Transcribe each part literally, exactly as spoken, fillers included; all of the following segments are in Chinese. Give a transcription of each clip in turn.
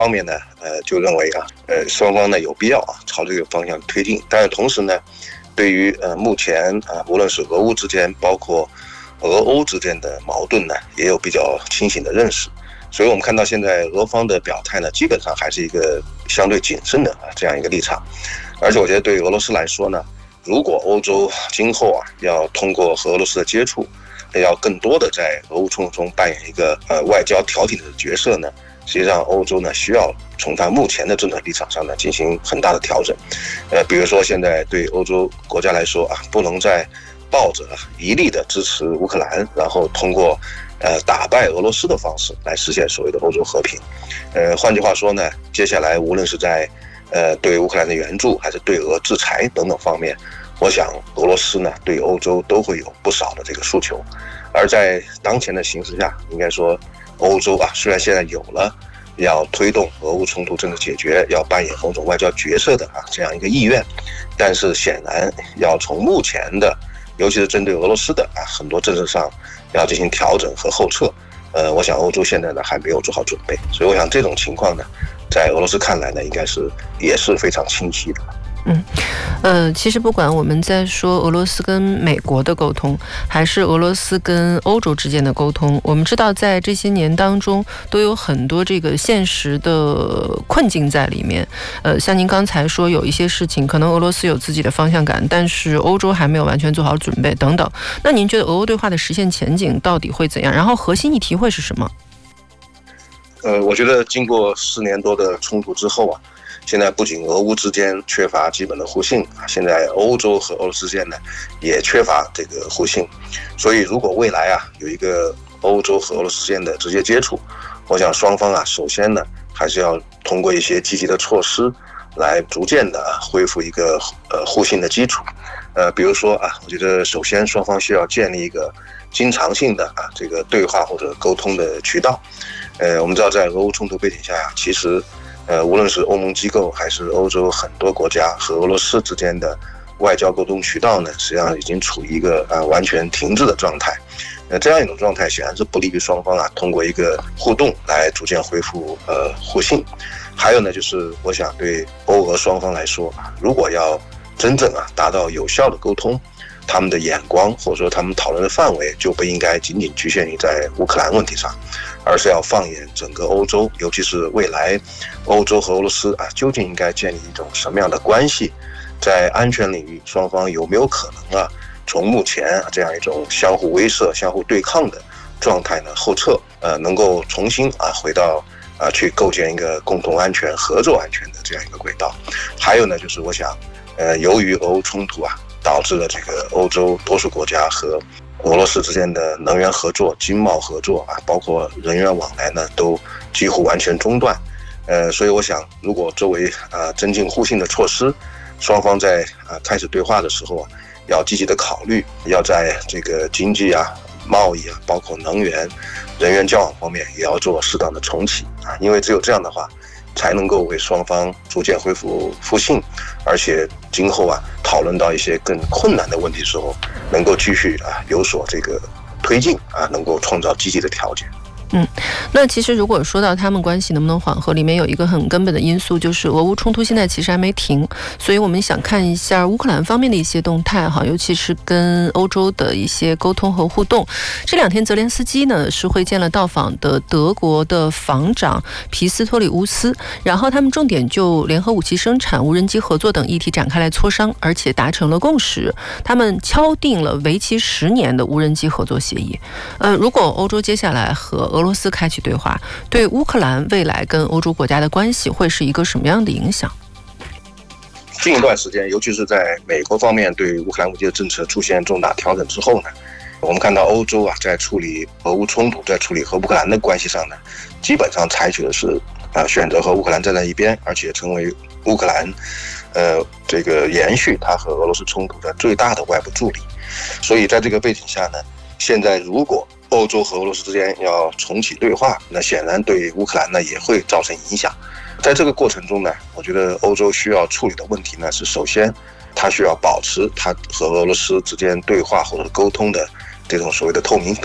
方面呢，呃，就认为啊，呃，双方呢有必要啊朝这个方向推进。但是同时呢，对于呃目前啊，无论是俄乌之间，包括俄欧之间的矛盾呢，也有比较清醒的认识。所以我们看到现在俄方的表态呢，基本上还是一个相对谨慎的啊这样一个立场。而且我觉得对俄罗斯来说呢，如果欧洲今后啊要通过和俄罗斯的接触，要更多的在俄乌冲突中扮演一个呃外交调停的角色呢，实际上欧洲呢需要从它目前的政策立场上呢进行很大的调整。呃，比如说现在对欧洲国家来说啊，不能再抱着一力的支持乌克兰，然后通过呃打败俄罗斯的方式来实现所谓的欧洲和平。呃，换句话说呢，接下来无论是在呃对乌克兰的援助，还是对俄制裁等等方面，我想俄罗斯呢对欧洲都会有不少的这个诉求。而在当前的形势下，应该说欧洲啊，虽然现在有了要推动俄乌冲突政治解决，要扮演某种外交角色的啊这样一个意愿，但是显然要从目前的，尤其是针对俄罗斯的啊很多政策上要进行调整和后撤。呃，我想欧洲现在呢还没有做好准备，所以我想这种情况呢，在俄罗斯看来呢，应该是也是非常清晰的。 嗯，呃，其实不管我们在说俄罗斯跟美国的沟通，还是俄罗斯跟欧洲之间的沟通，我们知道在这些年当中都有很多这个现实的困境在里面。呃，像您刚才说有一些事情可能俄罗斯有自己的方向感，但是欧洲还没有完全做好准备等等。那您觉得俄欧对话的实现前景到底会怎样？然后核心议题会是什么？ 呃，我觉得经过四年多的冲突之后啊，现在不仅俄乌之间缺乏基本的互信啊，现在欧洲和俄罗斯之间呢也缺乏这个互信。所以如果未来啊有一个欧洲和俄罗斯之间的直接接触，我想双方啊首先呢还是要通过一些积极的措施来逐渐的恢复一个呃互信的基础。呃，比如说啊，我觉得首先双方需要建立一个经常性的啊这个对话或者沟通的渠道。呃，我们知道在俄乌冲突背景下呀，其实呃，无论是欧盟机构还是欧洲很多国家和俄罗斯之间的外交沟通渠道呢，实际上已经处于一个啊、呃、完全停滞的状态。那、呃、这样一种状态显然是不利于双方啊通过一个互动来逐渐恢复呃互信。还有呢，就是我想对欧俄双方来说啊，如果要真正啊达到有效的沟通，他们的眼光或者说他们讨论的范围就不应该仅仅局限于在乌克兰问题上，而是要放眼整个欧洲，尤其是未来欧洲和俄罗斯啊究竟应该建立一种什么样的关系，在安全领域双方有没有可能啊从目前啊这样一种相互威慑、相互对抗的状态呢后撤，呃能够重新啊回到啊去构建一个共同安全、合作安全的这样一个轨道。还有呢，就是我想，呃由于俄乌冲突啊导致了这个欧洲多数国家和俄罗斯之间的能源合作、经贸合作啊，包括人员往来呢，都几乎完全中断。呃，所以我想，如果作为啊增进互信的措施，双方在啊开始对话的时候啊，要积极的考虑，要在这个经济啊、贸易啊，包括能源、人员交往方面，也要做适当的重启啊，因为只有这样的话，才能够为双方逐渐恢复互信，而且今后啊讨论到一些更困难的问题的时候，能够继续啊有所这个推进啊，能够创造积极的条件。 嗯，那其实如果说到他们关系能不能缓和，里面有一个很根本的因素，就是俄乌冲突现在其实还没停，所以我们想看一下乌克兰方面的一些动态哈，尤其是跟欧洲的一些沟通和互动。这两天泽连斯基呢是会见了到访的德国的防长皮斯托里乌斯，然后他们重点就联合武器生产、无人机合作等议题展开来磋商，而且达成了共识，他们敲定了为期十年的无人机合作协议。呃，如果欧洲接下来和俄俄罗斯开启对话，对乌克兰未来跟欧洲国家的关系会是一个什么样的影响？ 近一段时间，尤其是在美国方面对乌克兰武器的政策出现重大调整之后呢，我们看到欧洲啊在处理俄乌冲突、在处理和乌克兰的关系上呢，基本上采取的是啊选择和乌克兰站在一边，而且成为乌克兰呃这个延续它和俄罗斯冲突的最大的外部助力。所以在这个背景下呢，现在如果欧洲和俄罗斯之间要重启对话，那显然对乌克兰呢也会造成影响。在这个过程中呢，我觉得欧洲需要处理的问题呢是，首先它需要保持它和俄罗斯之间对话或者沟通的这种所谓的透明度，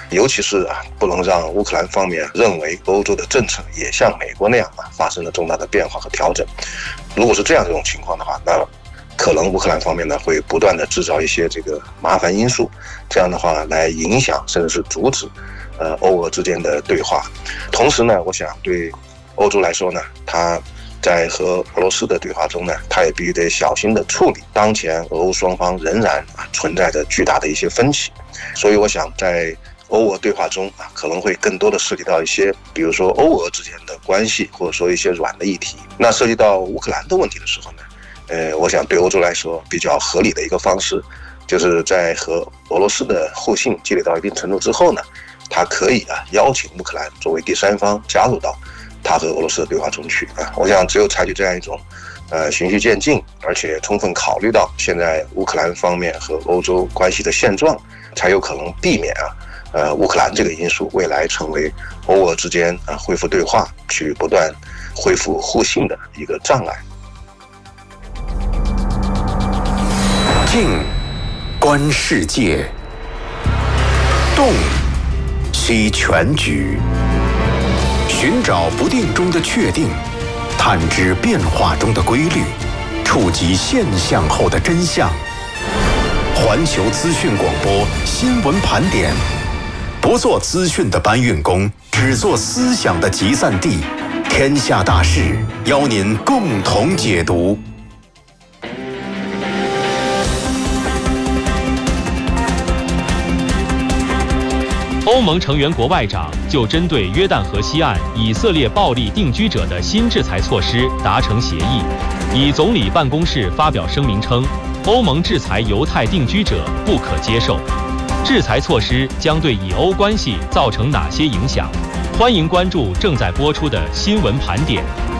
尤其是啊，不能让乌克兰方面认为欧洲的政策也像美国那样啊发生了重大的变化和调整。如果是这样一种情况的话，那可能乌克兰方面呢会不断的制造一些这个麻烦因素，这样的话来影响甚至是阻止呃欧俄之间的对话。同时呢，我想对欧洲来说呢，它在和俄罗斯的对话中呢，它也必须得小心的处理当前俄乌双方仍然啊存在着巨大的一些分歧。所以我想在欧俄对话中啊，可能会更多的涉及到一些，比如说欧俄之间的关系，或者说一些软的议题。那涉及到乌克兰的问题的时候呢，呃，我想对欧洲来说比较合理的一个方式，就是在和俄罗斯的互信积累到一定程度之后呢，他可以啊邀请乌克兰作为第三方加入到他和俄罗斯的对话中去啊。我想只有采取这样一种呃循序渐进，而且充分考虑到现在乌克兰方面和欧洲关系的现状，才有可能避免啊呃乌克兰这个因素未来成为欧俄之间啊恢复对话、去不断恢复互信的一个障碍。 静，观世界；动，析全局。寻找不定中的确定，探知变化中的规律，触及现象后的真相。环球资讯广播新闻盘点，不做资讯的搬运工，只做思想的集散地。天下大事，邀您共同解读。 欧盟成员国外长就针对约旦河西岸以色列暴力定居者的新制裁措施达成协议。以总理办公室发表声明称，欧盟制裁犹太定居者不可接受。制裁措施将对以欧关系造成哪些影响？欢迎关注正在播出的新闻盘点。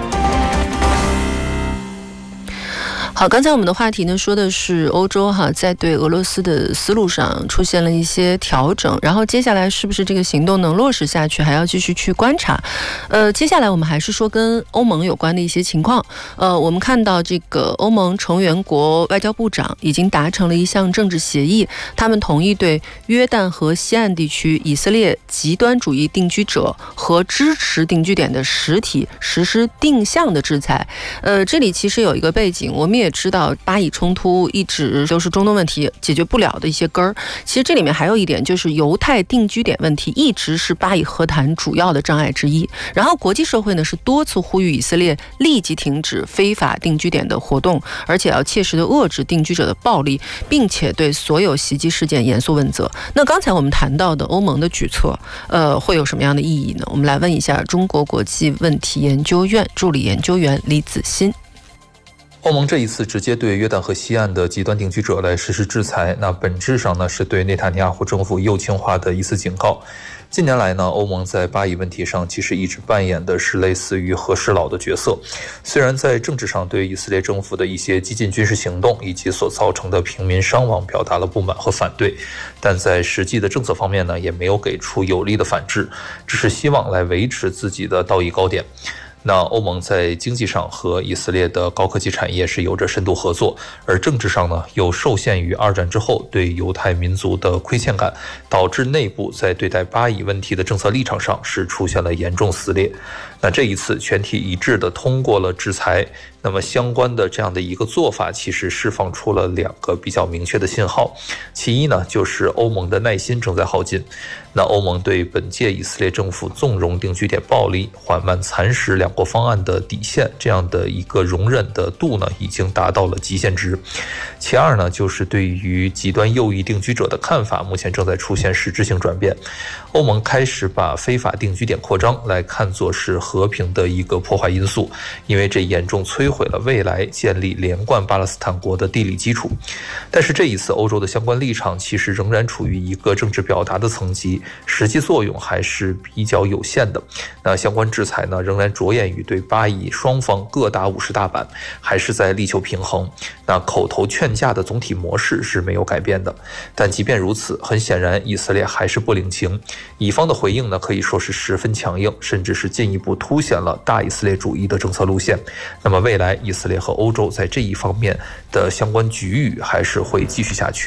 好，刚才我们的话题呢说的是欧洲哈在对俄罗斯的思路上出现了一些调整，然后接下来是不是这个行动能落实下去，还要继续去观察。呃，接下来我们还是说跟欧盟有关的一些情况。呃，我们看到这个欧盟成员国外交部长已经达成了一项政治协议，他们同意对约旦河西岸地区以色列极端主义定居者和支持定居点的实体实施定向的制裁。呃，这里其实有一个背景，我们也也知道巴以冲突一直都是中东问题解决不了的一些根儿。其实这里面还有一点，就是犹太定居点问题一直是巴以和谈主要的障碍之一。然后国际社会呢是多次呼吁以色列立即停止非法定居点的活动，而且要切实的遏制定居者的暴力，并且对所有袭击事件严肃问责。那刚才我们谈到的欧盟的举措，呃，会有什么样的意义呢？我们来问一下中国国际问题研究院助理研究员李子欣。 欧盟这一次直接对约旦河西岸的极端定居者来实施制裁，那本质上呢是对内塔尼亚胡政府右倾化的一次警告。近年来呢，欧盟在巴以问题上其实一直扮演的是类似于和事佬的角色。虽然在政治上对以色列政府的一些激进军事行动以及所造成的平民伤亡表达了不满和反对，但在实际的政策方面呢，也没有给出有力的反制，只是希望来维持自己的道义高点。那欧盟在经济上和以色列的高科技产业是有着深度合作，而政治上呢，又受限于二战之后对犹太民族的亏欠感，导致内部在对待巴以问题的政策立场上是出现了严重撕裂。那这一次全体一致的通过了制裁，那么相关的这样的一个做法，其实释放出了两个比较明确的信号。其一呢，就是欧盟的耐心正在耗尽。那欧盟对本届以色列政府纵容定居点暴力、缓慢蚕食两国方案的底线，这样的一个容忍的度呢，已经达到了极限值。其二呢，就是对于极端右翼定居者的看法，目前正在出现实质性转变。欧盟开始把非法定居点扩张来看作是和平的一个破坏因素，因为这严重摧毁了未来建立连贯巴勒斯坦国的地理基础。但是这一次欧洲的相关立场其实仍然处于一个政治表达的层级，实际作用还是比较有限的。那相关制裁呢，仍然着眼于对巴以双方各打五十大板，还是在力求平衡。那口头劝架的总体模式是没有改变的。但即便如此，很显然以色列还是不领情，以方的回应呢，可以说是十分强硬，甚至是进一步凸显了大以色列主义的政策路线。那么未来以色列和欧洲在这一方面的相关局域还是会继续下去。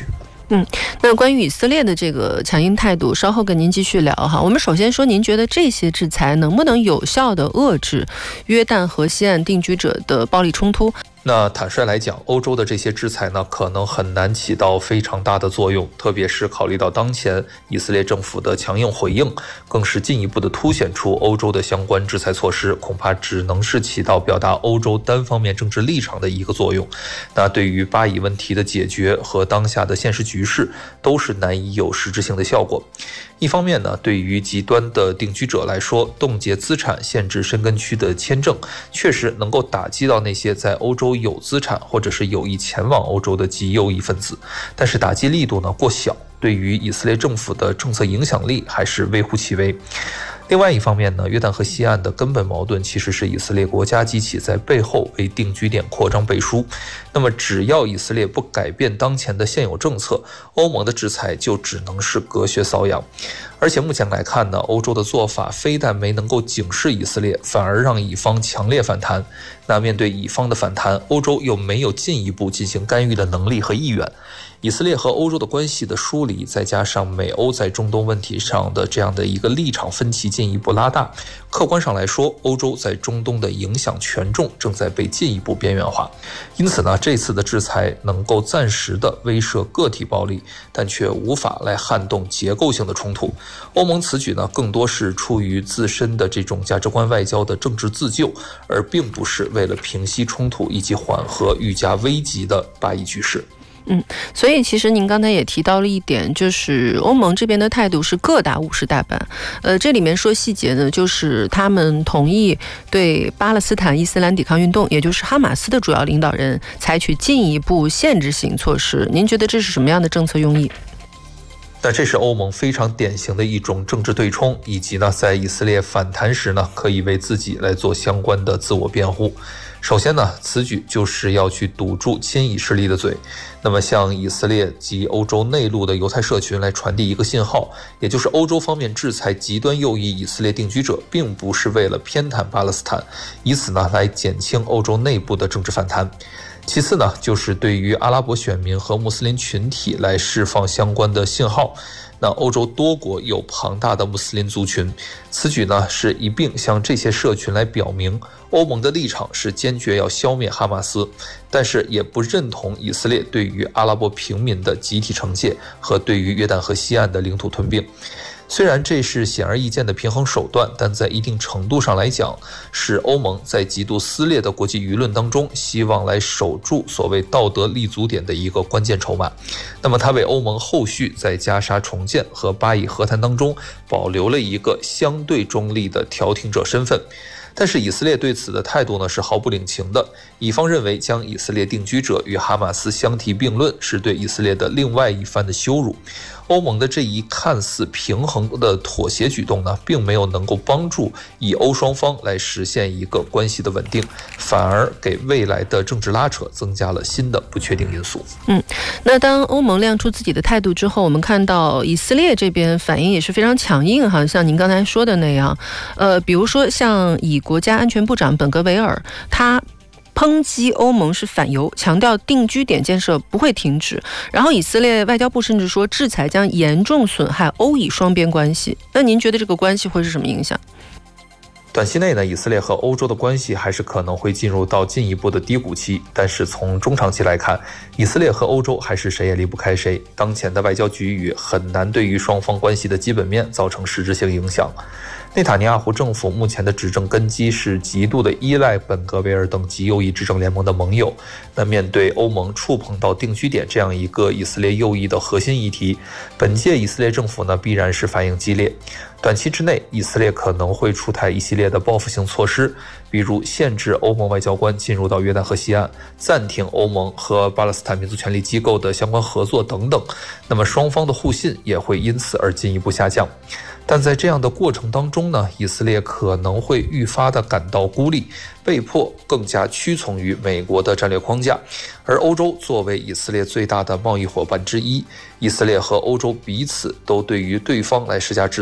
嗯，那关于以色列的这个强硬态度，稍后跟您继续聊哈。我们首先说，您觉得这些制裁能不能有效地遏制约旦河西岸定居者的暴力冲突？ 那坦率来讲，欧洲的这些制裁呢，可能很难起到非常大的作用，特别是考虑到当前以色列政府的强硬回应，更是进一步的凸显出欧洲的相关制裁措施恐怕只能是起到表达欧洲单方面政治立场的一个作用。那对于巴以问题的解决和当下的现实局势，都是难以有实质性的效果。一方面呢，对于极端的定居者来说，冻结资产、限制申根区的签证，确实能够打击到那些在欧洲有资产或者是有意前往欧洲的极右翼分子，但是打击力度呢过小，对于以色列政府的政策影响力还是微乎其微。另外一方面呢，约旦河西岸的根本矛盾其实是以色列国家机器在背后为定居点扩张背书。那么只要以色列不改变当前的现有政策，欧盟的制裁就只能是隔靴搔痒。而且目前来看呢，欧洲的做法非但没能够警示以色列，反而让以方强烈反弹。那面对以方的反弹，欧洲又没有进一步进行干预的能力和意愿。以色列和欧洲的关系的疏离，再加上美欧在中东问题上的这样的一个立场分歧进一步拉大，客观上来说，欧洲在中东的影响权重正在被进一步边缘化。因此呢，这次的制裁能够暂时的威慑个体暴力，但却无法来撼动结构性的冲突。欧盟此举呢，更多是出于自身的这种价值观外交的政治自救，而并不是为了平息冲突以及缓和愈加危急的巴以局势。 嗯，所以其实您刚才也提到了一点，就是欧盟这边的态度是各打五十大板。呃，这里面说细节呢，就是他们同意对巴勒斯坦伊斯兰抵抗运动，也就是哈马斯的主要领导人采取进一步限制性措施。您觉得这是什么样的政策用意？ 那这是欧盟非常典型的一种政治对冲，以及呢，在以色列反弹时呢，可以为自己来做相关的自我辩护。首先呢，此举就是要去堵住亲以势力的嘴，那么向以色列及欧洲内陆的犹太社群来传递一个信号，也就是欧洲方面制裁极端右翼以色列定居者，并不是为了偏袒巴勒斯坦，以此呢来减轻欧洲内部的政治反弹。其次呢，就是对于阿拉伯选民和穆斯林群体来释放相关的信号。那欧洲多国有庞大的穆斯林族群，此举呢是一并向这些社群来表明，欧盟的立场是坚决要消灭哈马斯，但是也不认同以色列对于阿拉伯平民的集体惩戒和对于约旦河西岸的领土吞并。虽然这是显而易见的平衡手段，但在一定程度上来讲，是欧盟在极度撕裂的国际舆论当中，希望来守住所谓道德立足点的一个关键筹码。那么它为欧盟后续在加沙重建和巴以和谈当中保留了一个相对中立的调停者身份。但是以色列对此的态度呢是毫不领情的，以方认为将以色列定居者与哈马斯相提并论是对以色列的另外一番的羞辱。欧盟的这一看似平衡的妥协举动呢，并没有能够帮助以欧双方来实现一个关系的稳定，反而给未来的政治拉扯增加了新的不确定因素。 嗯，那当欧盟亮出自己的态度之后，我们看到以色列这边反应也是非常强硬哈，像您刚才说的那样，呃，比如说像以国家安全部长本格维尔，他抨击欧盟是反犹，强调定居点建设不会停止。然后以色列外交部甚至说，制裁将严重损害欧以双边关系。那您觉得这个关系会是什么影响？ 短期内呢，以色列和欧洲的关系还是可能会进入到进一步的低谷期，但是从中长期来看，以色列和欧洲还是谁也离不开谁。当前的外交局域很难对于双方关系的基本面造成实质性影响。内塔尼亚胡政府目前的执政根基是极度的依赖本格维尔等极右翼执政联盟的盟友。那面对欧盟触碰到定居点这样一个以色列右翼的核心议题，本届以色列政府呢必然是反应激烈。短期之内，以色列可能会出台一系列的报复性措施，比如限制欧盟外交官进入到约旦河西岸，暂停欧盟和巴勒斯坦民族权利机构的相关合作等等。那么双方的互信也会因此而进一步下降。但在这样的过程当中呢，以色列可能会愈发的感到孤立，被迫更加屈从于美国的战略框架。而欧洲作为以色列最大的贸易伙伴之一，以色列和欧洲彼此都对于对方来施加制裁，对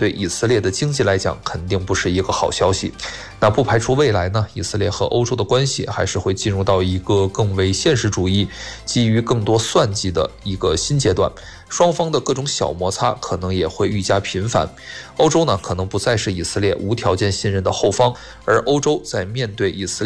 对以色列的经济来讲肯定不是一个好消息。那不排除未来呢，以色列和欧洲的关系还是会进入到一个更为现实主义、基于更多算计的一个新阶段，双方的各种小摩擦可能也会愈加频繁。欧洲呢，可能不再是以色列无条件信任的后方，而欧洲在面对以色列